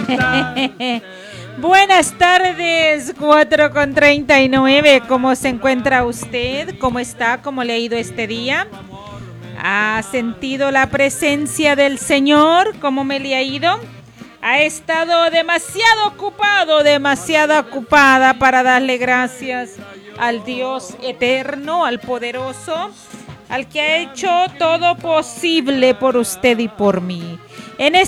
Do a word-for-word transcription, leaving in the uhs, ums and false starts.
Buenas tardes, cuatro con treinta y nueve. ¿Cómo se encuentra usted? ¿Cómo está? ¿Cómo le ha ido este día? ¿Ha sentido la presencia del Señor? ¿Cómo me le ha ido? Ha estado demasiado ocupado, demasiado ocupada para darle gracias al Dios eterno, al poderoso, al que ha hecho todo posible por usted y por mí. En